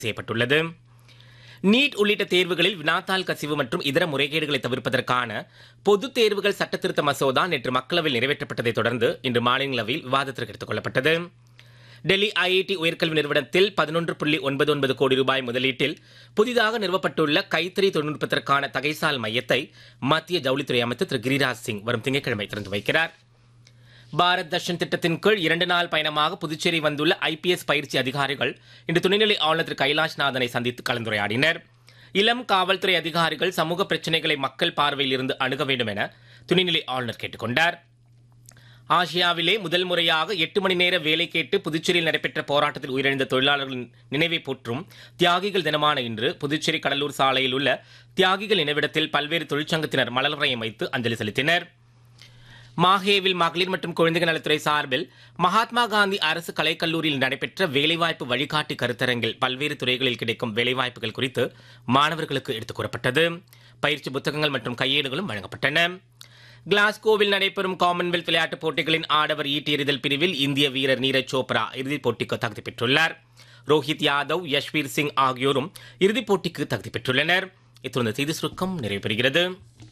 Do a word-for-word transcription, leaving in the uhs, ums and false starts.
செய்யப்பட்டுள்ளது. நீட் உள்ளிட்ட தேர்வுகளில் வினாத்தாள் கசிவு மற்றும் இதர முறைகேடுகளை தவிர்ப்பதற்கான பொதுத் தேர்வுகள் சட்டத்திருத்த மசோதா நேற்று மக்களவையில் நிறைவேற்றப்பட்டதை தொடர்ந்து இன்று மாநிலங்களவையில் விவாதத்திற்கு எடுத்துக் கொள்ளப்பட்டது. டெல்லி ஐஐடி உயர்கல்வி நிறுவனத்தில் பதினொன்று புள்ளி ஒன்பது ஒன்பது கோடி ரூபாய் முதலீட்டில் புதிதாக நிறுவப்பட்டுள்ள கைத்தறி தொழில்நுட்பத்திற்கான தகைசால் மையத்தை மத்திய ஜவுளித்துறை அமைச்சர் திரு கிரிராஜ் சிங் வரும் திங்கட்கிழமை திறந்து வைக்கிறார். பாரத் தர்ஷன் திட்டத்தின் கீழ் இரண்டு நாள் பயணமாக புதுச்சேரி வந்துள்ள ஐபிஎஸ் பயிற்சி அதிகாரிகள் இன்று துணைநிலை ஆளுநர் திரு கைலாஷ்நாதனை சந்தித்து கலந்துரையாடினர். இளம் காவல்துறை அதிகாரிகள் சமூக பிரச்சினைகளை மக்கள் பார்வையில் இருந்து அணுக வேண்டும் என துணைநிலை ஆளுநர் கேட்டுக் கொண்டார். ஆசியாவிலே முதல் முறையாக எட்டு மணி நேர வேலை கேட்டு புதுச்சேரியில் நடைபெற்ற போராட்டத்தில் உயிரிழந்த தொழிலாளர்களின் நினைவை போற்றும் தியாகிகள் தினமான இன்று புதுச்சேரி கடலூர் சாலையில் உள்ள தியாகிகள் நினைவிடத்தில் பல்வேறு தொழிற்சங்கத்தினர் மலர் வளையம் வைத்து அஞ்சலி செலுத்தினர். மாஹேவில் மகளிர் மற்றும் குழந்தைகள் நலத்துறை சார்பில் மகாத்மா காந்தி அரசு கலைக்கல்லூரியில் நடைபெற்ற வேலைவாய்ப்பு வழிகாட்டி கருத்தரங்கில் பல்வேறு துறைகளில் கிடைக்கும் வேலைவாய்ப்புகள் குறித்து மாணவர்களுக்கு எடுத்துக் கூறப்பட்டது. பயிற்சி புத்தகங்கள் மற்றும் கையேடுகளும் வழங்கப்பட்டன. கிளாஸ்கோவில் நடைபெறும் காமன்வெல்த் விளையாட்டுப் போட்டிகளின் ஆடவர் ஈட்டி எறிதல் பிரிவில் இந்திய வீரர் நீரஜ் சோப்ரா இறுதிப் போட்டிக்கு தகுதி பெற்றுள்ளார். ரோஹித் யாதவ், யஷ்வீர் சிங் ஆகியோரும் இறுதிப் போட்டிக்கு தகுதி பெற்றுள்ளனர். இத்துடன் செய்தி சுருக்கம் நிறைவு பெறுகிறது.